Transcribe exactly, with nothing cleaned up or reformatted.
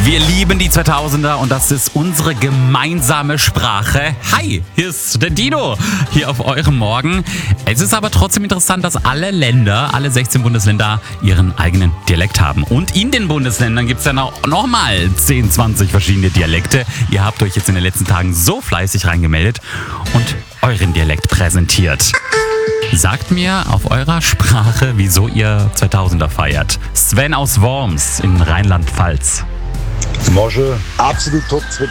Wir lieben die zweitausender und das ist unsere gemeinsame Sprache. Hi, hier ist der Dino, hier auf eurem Morgen. Es ist aber trotzdem interessant, dass alle Länder, alle sechzehn Bundesländer ihren eigenen Dialekt haben. Und in den Bundesländern gibt es ja noch, noch mal zehn, zwanzig verschiedene Dialekte. Ihr habt euch jetzt in den letzten Tagen so fleißig reingemeldet und euren Dialekt präsentiert. Sagt mir auf eurer Sprache, wieso ihr zweitausender feiert. Sven aus Worms in Rheinland-Pfalz. Mosche, absolut top